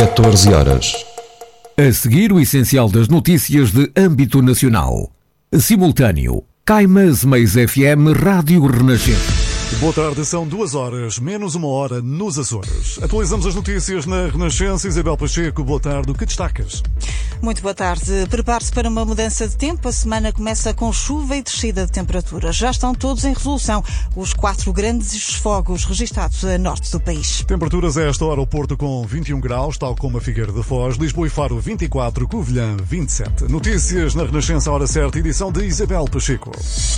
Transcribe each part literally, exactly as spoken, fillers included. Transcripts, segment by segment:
catorze horas. A seguir, o essencial das notícias de âmbito nacional. Simultâneo. Caimas Mais F M Rádio Renascença. Boa tarde, são duas horas, menos uma hora nos Açores. Atualizamos as notícias na Renascença. Isabel Pacheco, boa tarde. O que destacas? Muito boa tarde. Prepare-se para uma mudança de tempo. A semana começa com chuva e descida de temperaturas. Já estão todos em resolução os quatro grandes fogos registados a norte do país. Temperaturas a esta hora: o Porto com vinte e um graus, tal como a Figueira da Foz, Lisboa e Faro vinte e quatro, Covilhã vinte e sete. Notícias na Renascença, hora certa, edição de Isabel Pacheco.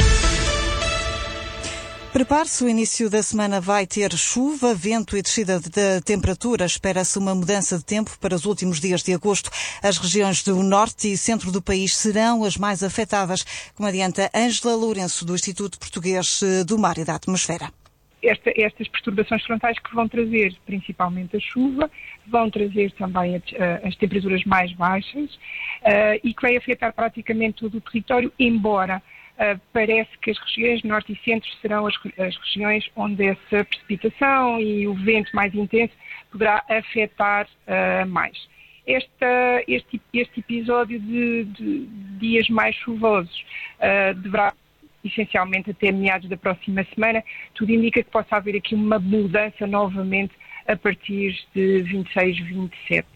Prepare-se, o início da semana vai ter chuva, vento e descida de temperatura. Espera-se uma mudança de tempo para os últimos dias de agosto. As regiões do norte e centro do país serão as mais afetadas, como adianta Ângela Lourenço, do Instituto Português do Mar e da Atmosfera. Esta, estas perturbações frontais que vão trazer principalmente a chuva, vão trazer também a, as temperaturas mais baixas uh, e que vai afetar praticamente todo o território, embora Uh, parece que as regiões norte e centro serão as, as regiões onde essa precipitação e o vento mais intenso poderá afetar uh, mais. Esta, este, este episódio de, de dias mais chuvosos uh, deverá, essencialmente até meados da próxima semana. Tudo indica que possa haver aqui uma mudança novamente a partir de vinte e seis, vinte e sete.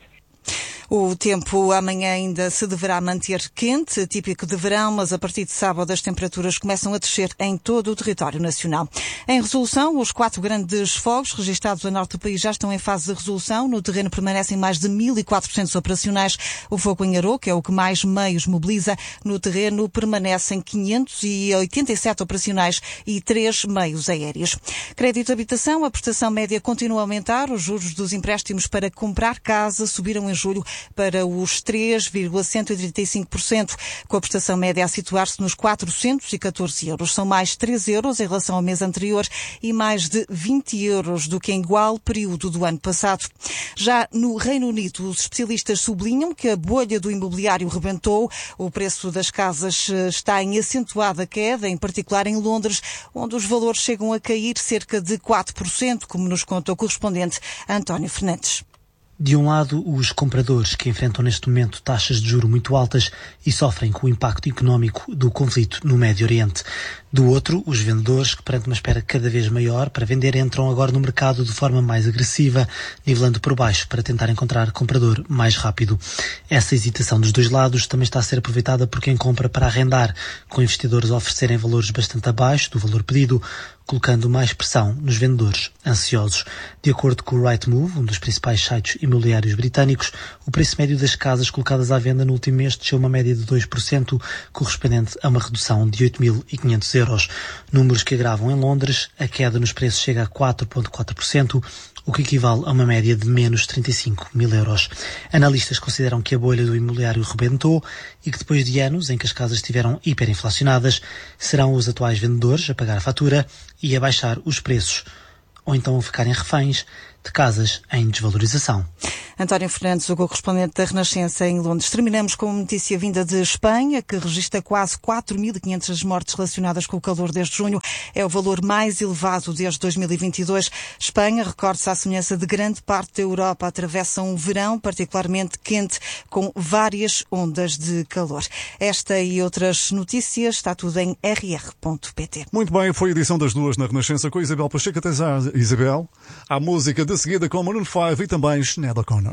O tempo amanhã ainda se deverá manter quente, típico de verão, mas a partir de sábado as temperaturas começam a descer em todo o território nacional. Em resolução, os quatro grandes fogos registados a norte do país já estão em fase de resolução. No terreno permanecem mais de mil e quatrocentos operacionais. O fogo em Aroca, que é o que mais meios mobiliza. No terreno permanecem quinhentos e oitenta e sete operacionais e três meios aéreos. Crédito de habitação, a prestação média continua a aumentar. Os juros dos empréstimos para comprar casa subiram em julho para os três vírgula cento e trinta e cinco por cento, com a prestação média a situar-se nos quatrocentos e catorze euros. São mais três euros em relação ao mês anterior e mais de vinte euros do que em igual período do ano passado. Já no Reino Unido, os especialistas sublinham que a bolha do imobiliário rebentou. O preço das casas está em acentuada queda, em particular em Londres, onde os valores chegam a cair cerca de quatro por cento, como nos conta o correspondente António Fernandes. De um lado, os compradores, que enfrentam neste momento taxas de juros muito altas e sofrem com o impacto económico do conflito no Médio Oriente. Do outro, os vendedores, que perante uma espera cada vez maior para vender, entram agora no mercado de forma mais agressiva, nivelando por baixo para tentar encontrar comprador mais rápido. Essa hesitação dos dois lados também está a ser aproveitada por quem compra para arrendar, com investidores a oferecerem valores bastante abaixo do valor pedido, colocando mais pressão nos vendedores ansiosos. De acordo com o Rightmove, um dos principais sites imobiliários britânicos, o preço médio das casas colocadas à venda no último mês desceu uma média de dois por cento, correspondente a uma redução de oito mil e quinhentos euros. Números que agravam em Londres, a queda nos preços chega a quatro vírgula quatro por cento, o que equivale a uma média de menos trinta e cinco mil euros. Analistas consideram que a bolha do imobiliário rebentou e que depois de anos em que as casas estiveram hiperinflacionadas, serão os atuais vendedores a pagar a fatura e a baixar os preços, ou então a ficarem reféns de casas em desvalorização. António Fernandes, o correspondente da Renascença em Londres. Terminamos com uma notícia vinda de Espanha, que registra quase quatro mil e quinhentas mortes relacionadas com o calor desde junho. É o valor mais elevado desde dois mil e vinte e dois. Espanha, recorde-se à semelhança de grande parte da Europa, atravessa um verão particularmente quente, com várias ondas de calor. Esta e outras notícias está tudo em r r ponto p t. Muito bem, foi a edição das duas na Renascença com Isabel Pacheco. Até já, Isabel. A música de seguida com Maroon cinco e também Sinéad O'Connor.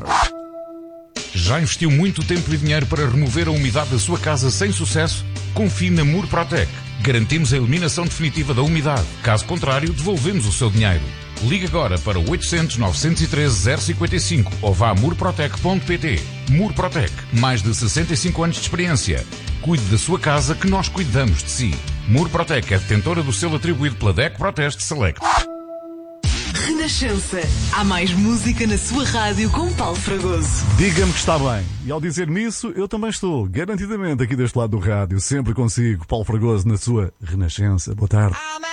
Já investiu muito tempo e dinheiro para remover a umidade da sua casa sem sucesso? Confie na Murprotec. Garantimos a eliminação definitiva da umidade. Caso contrário, devolvemos o seu dinheiro. Ligue agora para oitocentos, novecentos e treze, zero cinquenta e cinco ou vá a murprotec ponto p t. Murprotec. Mais de sessenta e cinco anos de experiência. Cuide da sua casa que nós cuidamos de si. Murprotec é detentora do selo atribuído pela D E C Proteste Select. Renascença. Há mais música na sua rádio com Paulo Fragoso. Diga-me que está bem. E ao dizer-me isso, eu também estou, garantidamente, aqui deste lado do rádio. Sempre consigo, Paulo Fragoso, na sua Renascença. Boa tarde.